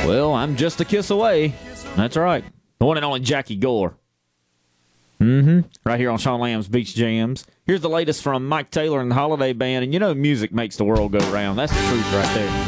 Well, I'm just a kiss away. That's right. The one and only Jackie Gore. Right here on Sean Lamb's Beach Jams. Here's the latest from Mike Taylor and the Holiday Band. And you know music makes the world go round. That's the truth right there.